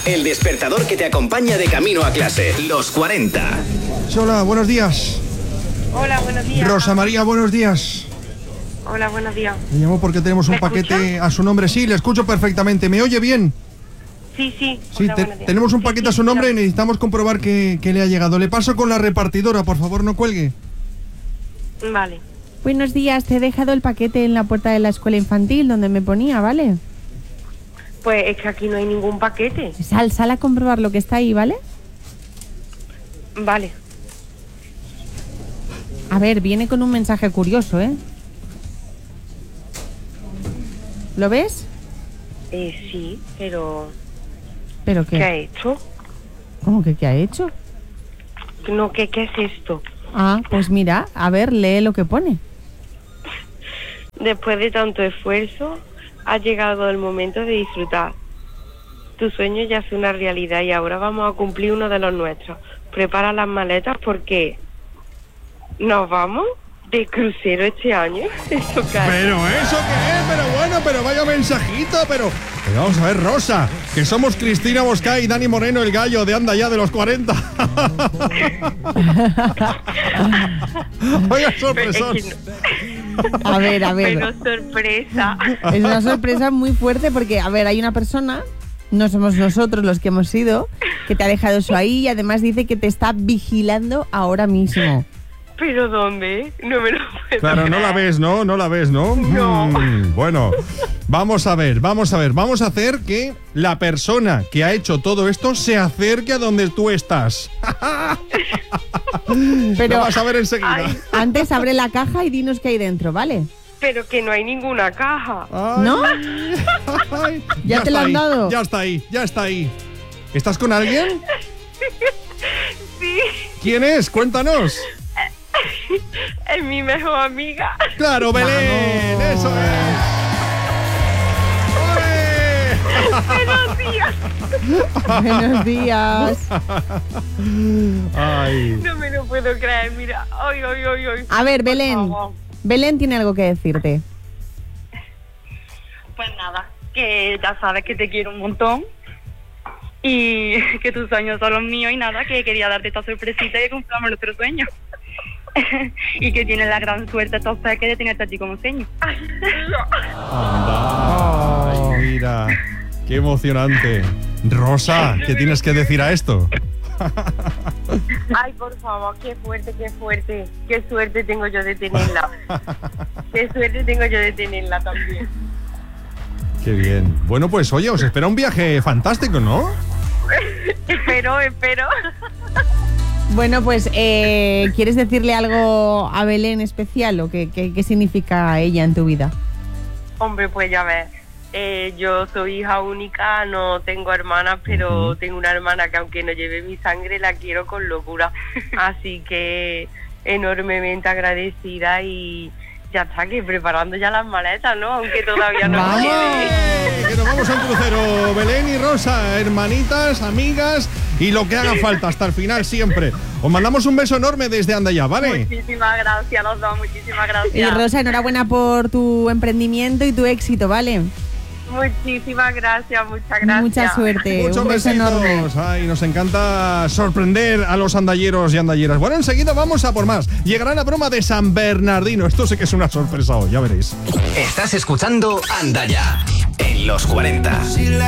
el despertador que te acompaña de camino a clase. Los 40. Hola, buenos días. Hola, buenos días. Rosa María, buenos días. Hola, buenos días. Le llamo porque tenemos un paquete a su nombre. Sí, le escucho perfectamente. ¿Me oye bien? Sí. Sí, Hola, buenos días. tenemos un paquete a su nombre y necesitamos comprobar que le ha llegado. Le paso con la repartidora, por favor, no cuelgue. Vale. Buenos días, te he dejado el paquete en la puerta de la escuela infantil donde me ponía, ¿vale? Pues es que aquí no hay ningún paquete. Sal a comprobar lo que está ahí, ¿vale? Vale. A ver, viene con un mensaje curioso, ¿eh? ¿Lo ves? Sí, pero... ¿Pero qué? ¿Qué ha hecho? ¿Cómo que qué ha hecho? No, ¿qué es esto? Ah, pues mira, a ver, lee lo que pone. Después de tanto esfuerzo, ha llegado el momento de disfrutar. Tu sueño ya es una realidad y ahora vamos a cumplir uno de los nuestros. Prepara las maletas porque nos vamos de crucero este año. ¿Eso qué es? ¿Pero eso qué es? Pero bueno, pero vaya mensajito, pero vamos a ver, Rosa, que somos Cristina Bosca y Dani Moreno, el gallo de Anda Ya de los 40. Oiga, sorpresón. A ver. Pero sorpresa. Es una sorpresa muy fuerte porque, a ver, hay una persona, no somos nosotros los que hemos ido, que te ha dejado eso ahí y además dice que te está vigilando ahora mismo. ¿Pero dónde? No me lo puedo Claro, creer. no la ves, ¿no? No la ves, ¿no? No. Bueno, vamos a ver. Vamos a hacer que la persona que ha hecho todo esto se acerque a donde tú estás. Pero Lo vas a ver enseguida. Ay. antes abre la caja y dinos qué hay dentro, ¿vale? Pero que no hay ninguna caja. Ay, ¿No? ay. ¿Ya te está lo han ahí, dado? Ya está ahí. ¿Estás con alguien? Sí, ¿Quién es? Cuéntanos. es mi mejor amiga. ¡Claro, Belén! Vamos. ¡Eso es! ¡Ole! Buenos días. Ay. No me lo puedo creer, mira. Ay. A ver, Por Belén. favor. Belén tiene algo que decirte. Pues nada, que ya sabes que te quiero un montón y que tus sueños son los míos y nada, que quería darte esta sorpresita y que cumplamos nuestros sueños. Y que tienes la gran suerte estos peques de tenerte a ti como seño. Anda. Ay, mira. Qué emocionante. Rosa, ¿qué tienes que decir a esto? Ay, por favor, qué fuerte. Qué suerte tengo yo de tenerla. Qué suerte tengo yo de tenerla también. Qué bien. Bueno, pues oye, os espera un viaje fantástico, ¿no? Espero. Bueno, pues, ¿quieres decirle algo a Belén especial o qué significa ella en tu vida? Hombre, pues ya ves. Yo soy hija única, no tengo hermanas, pero tengo una hermana que aunque no lleve mi sangre, la quiero con locura. Así que enormemente agradecida y ya está, que preparando ya las maletas, ¿no? Aunque todavía no ¡Vamos! puede. Que nos vamos a un crucero, Belén y Rosa, hermanitas, amigas y lo que haga falta hasta el final siempre. Os mandamos un beso enorme desde Anda Ya, ¿vale? Muchísimas gracias a los dos, muchísimas Y gracias. Rosa, enhorabuena por tu emprendimiento y tu éxito, ¿vale? Muchísimas gracias, muchas gracias. Mucha suerte. Muchos Un beso enorme. besitos. Ay, nos encanta sorprender a los andalleros y andalleras. Bueno, enseguida vamos a por más. Llegará la broma de San Bernardino. Esto sí que es una sorpresa hoy, ya veréis. Estás escuchando Anda Ya en los 40.